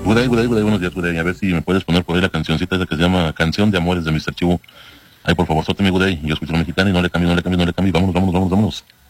Good day, buenos días, Good day. A ver si me puedes poner por ahí la cancioncita esa que se llama Canción de Amores de Mr. Chivo. Ahí, por favor, sóteme, Good day. Yo escucho la mexicana y no le cambio. Vámonos.